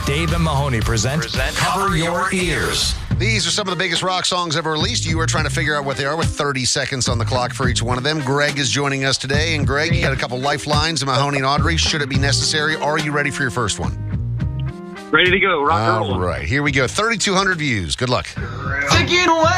Dave and Mahoney present Cover Your Ears. These are some of the biggest rock songs ever released. You are trying to figure out what they are with 30 seconds on the clock for each one of them. Greg is joining us today. And Greg, you got a couple lifelines, Mahoney and Audrey. Should it be necessary? Are you ready for your first one? Ready to go. Rock and roll. All right, here we go. 3,200 views. Good luck. Taking away